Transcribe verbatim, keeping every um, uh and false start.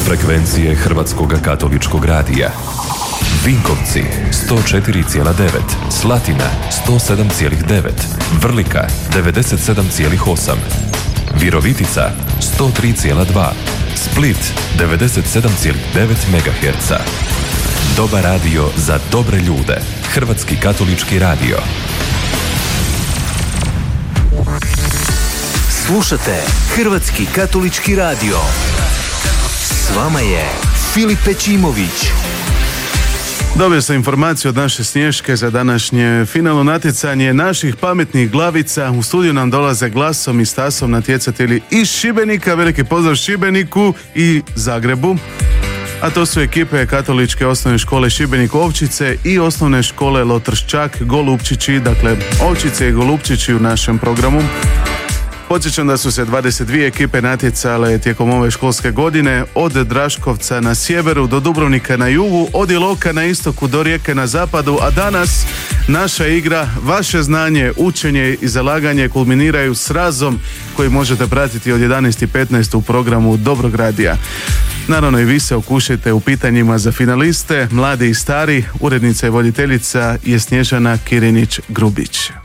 Frekvencije Hrvatskog katoličkog radija. Vinkovci sto četiri zarez devet, Slatina sto sedam zarez devet, Vrlika devedeset sedam zarez osam, Virovitica sto tri zarez dva, Split devedeset sedam zarez devet megaherca. Dobar radio za dobre ljude. Hrvatski katolički radio. Slušate Hrvatski katolički radio. S vama je Filip Pečimović. Dobio sam informaciju od naše Snješke za današnje finalno natjecanje naših pametnih glavica. U studiju nam dolaze Glasom i Stasom natjecatelji iz Šibenika. Veliki pozdrav Šibeniku i Zagrebu. A to su ekipe Katoličke osnovne škole Šibenik Ovčice i osnovne škole Lotrščak Golupčići. Dakle, Ovčice i Golupčići u našem programu. Podsjećam da su se dvadeset dvije ekipe natjecale tijekom ove školske godine, od Draškovca na sjeveru do Dubrovnika na jugu, od Iloka na istoku do Rijeke na zapadu, a danas naša igra, vaše znanje, učenje i zalaganje kulminiraju s razom koji možete pratiti od jedanaest i petnaest u programu Dobrog radija. Naravno i vi se okušajte u pitanjima za finaliste, mladi i stari. Urednica i voditeljica je Snježana Kirinić-Grubić.